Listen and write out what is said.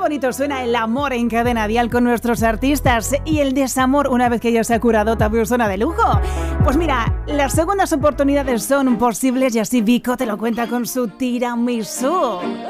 bonito suena el amor en Cadena Dial con nuestros artistas y el desamor una vez que ya se ha curado también suena de lujo. Pues mira, las segundas oportunidades son posibles y así Vico te lo cuenta con su tiramisú.